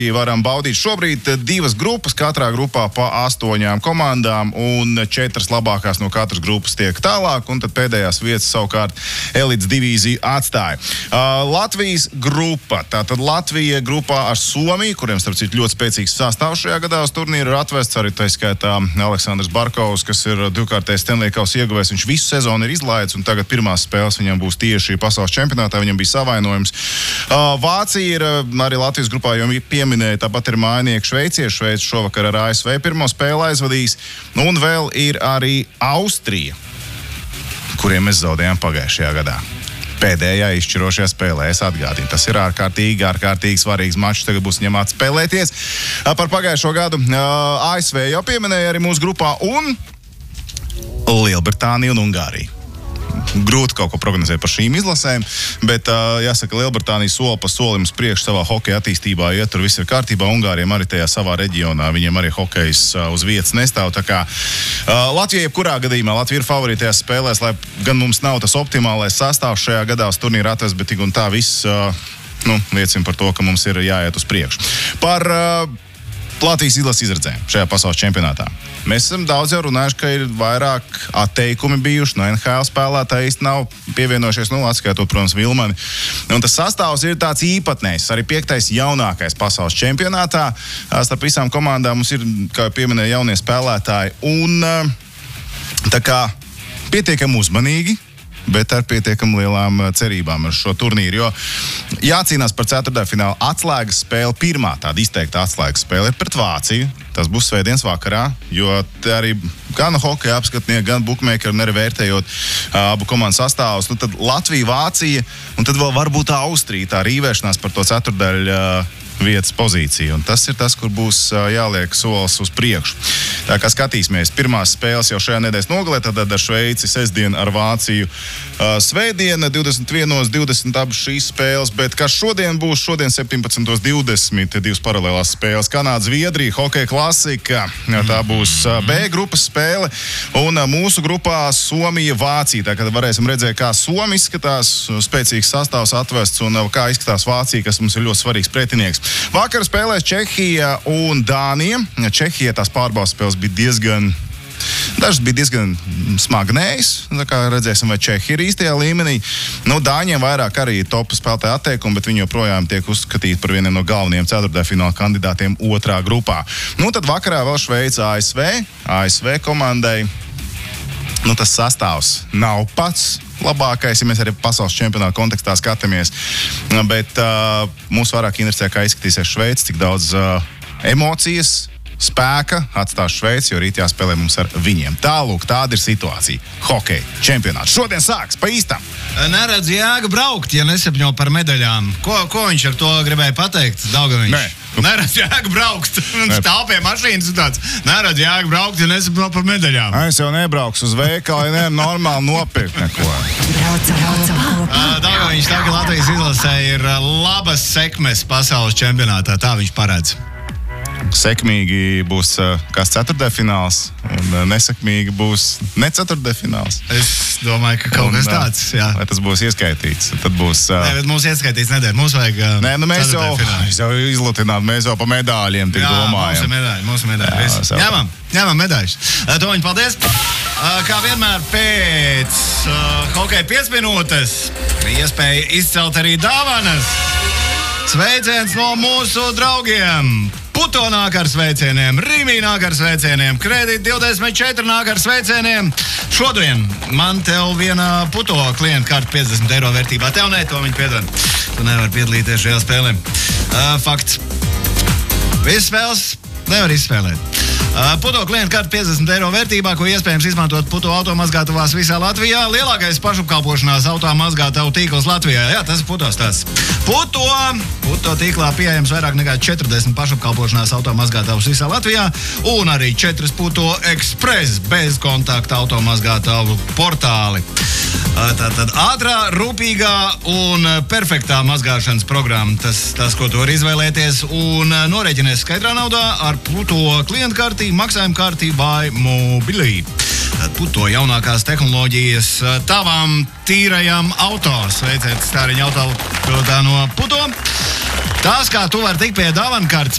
Varam baudīt šobrīd 2 grupas, katrā grupā pa 8 komandām un 4 labākās no katras grupas tiek tālāk, un tad pēdējās vietas savukārt elites divīziju atstāja. Latvijas grupa. Tātad Latvija grupā ar Somiju, kuriem starp citu ļoti spēcīgs sastāvs šajā gadā uz turnīru ir atvests, arī tā skaitā Aleksandrs Barkovs, kas ir 2-kārtais Stanley Kausa ieguvējs. Viņš visu sezonu ir izlaidis, un tagad pirmās spēles viņam būs tieši pasaules čempionātā, viņam bija savainojums. Vācija ir arī Latvijas grupā, jo pieminēja, tāpat ir mājinieki šveicieši. Šveici šovakar ar ASV pirmo spēli aizvadīs. Un vēl ir arī Austrija, kuriem mēs zaudējām pagājušajā gadā. Pēdējā izšķirošajā spēlē, es atgādinu. Tas ir ārkārtīgi svarīgs mačs. Tagad būs viņam atspēlēties. Par pagājušo gadu ASV jau pieminēja arī mūsu grupā un Lielbritānija un Ungārija. Grūti kaut ko prognozēt par šīm izlasēm, bet jāsaka, Lielbritānija soli pa solim uz priekšu savā hokeja attīstībā iet, tur viss ir kārtībā. Ungāriem arī tajā savā reģionā, viņiem arī hokejs uz vietas nestāv. Tā kā Latvija jebkurā gadījumā, Latvija ir favorītajās spēlēs, lai gan mums nav tas optimālais sastāvs šajā gadā uz turnīru atvest, bet tik un tā viss liecina par to, ka mums ir jāiet uz priekšu. Par Latvijas izlases izredzēm šajā pasaules čempionātā. Mēs esam daudz jau runājuši, ka ir vairāk atteikumi bijuši, no NHL spēlētāji īsti nav pievienojušies, atskaitot, protams, Vilmani. Un tas sastāvs ir tāds īpatnējs, arī 5. jaunākais pasaules čempionātā. Starp visām komandām mums ir, kā jau pieminēja, jaunie spēlētāji. Un tā kā pietiekami uzmanīgi, bet ar pietiekam lielām cerībām ar šo turnīru, jo jācīnās par ceturtdaļfināla atslēgas spēli. Pirmā tāda izteikta atslēgas spēle ir pret Vāciju. Tas būs svētdienas vakarā, jo arī gan hokeja apskatnieki, gan bookmakeri arī vērtējot abu komandu sastāvus. Tad Latvija, Vācija un tad vēl varbūt Austrija, tā rīvēšanās par to ceturtdaļu vietas pozīciju. Un tas ir tas, kur būs jāliek solis uz priekšu. Tā kā skatīsimies, pirmās spēles jau šajā nedēļas nogalē, tad ar Šveici sestdien, ar Vāciju svētdiena, 21:20 abas šīs spēles, bet kas šodien būs? Šodien 17:20 divas paralēlās spēles. Kanāda, Zviedrija, hokeja klasika, tā būs B grupas spēle, un mūsu grupā Somija, Vācija. Tā kā varēsim redzēt, kā Somija izskatās, spēcīgs sastāvs atvests, un kā izskatās Vācija, kas mums ir ļoti svarīgs pretinieks. Vakar spēlēs Čehija un Dānija. Čehija tās pārbaudas spēles bija dažas bija diezgan smagnējas. Tā kā redzēsim, vai Čehi ir īstajā līmenī. Dāņiem vairāk arī topa spēlētāja atteikumi, bet viņi joprojām tiek uzskatīti par vieniem no galvenajiem ceturtdaļfināla kandidātiem otrā grupā. Tad vakarā vēl Šveica ASV komandai. Tas sastāvs nav pats labākais, ja mēs arī pasaules čempionāta kontekstā skatāmies. Bet mūs vairāk interesē, kā izskatīsies Šveice, cik daudz emocijas, spēka atstās Šveici, jo rīt jāspēlē mums ar viņiem. Tālūk, tāda ir situācija. Hokeja čempionāts šodien sāks pa īstam. Neredz jēga braukt, ja nesapņo par medaļām. Ko viņš ar to gribēja pateikt, Daugaviņš? Neredz jēga braukt. Stāv pie mašīnas un tāds. Neredz jēga braukt, ja nesapņo par medaļām. Es jau nebraukšu uz veikalu, ja normāli nopirkt neko. Daugaviņš, tā ka Latvijas izlasē ir labas sekmes pasaules čempionātā, tā viņš paredz. Sekmīgi būs kāds ceturtdaļfināls, un nesekmīgi būs ne ceturtdaļfināls. Es domāju, ka kaut kas tāds, jā. Vai tas būs ieskaitīts? Tad būs... Nē, bet mums ieskaitīts nedēļ. Mums vajag mēs jau izlutināt, mēs jau pa medāļiem tik domājam. Jā, mūsu medāļi. Ņemam medāļus. Toņi, paldies! Kā vienmēr pēc hokeja 5 minūtes iespēja izcelt arī dāvanas. Sveiciens no mūsu draugiem! Puto nāk ar sveicieniem, Rīmī nāk ar sveicieniem, Kredīt 24 nāk ar sveicieniem. Šodien man tev viena Puto klienta karta 50 eiro vērtībā. Tev ne, to viņi piedod. Tu nevar piedalīties šajā spēlē. Fakts. Visas spēles nevar izspēlēt. Puto klienta karta 50 eiro vērtībā, ko iespējams izmantot Puto automazgātavās visā Latvijā. Lielākais pašapkalpošanās automazgātavu tīkls Latvijā. Jā, tas ir Puto stāsts. Puto tīklā pieejams vairāk nekā 40 pašapkalpošanās automazgātavas visā Latvijā un arī 4 Puto Express bezkontakta automazgātavu portāli. Tātad ātrā, rūpīgā un perfektā mazgāšanas programma. Tas, ko tu vari izvēlēties un norēķinies skaidrā naudā ar Puto klientu karti, maksājumu karti vai mobilī. Puto jaunākās tehnoloģijas tavam tīrajam auto. Sveiciet, Stāriņa auto pilotā no Puto. Tas, kā tu vari tikt pie dāvanu kartes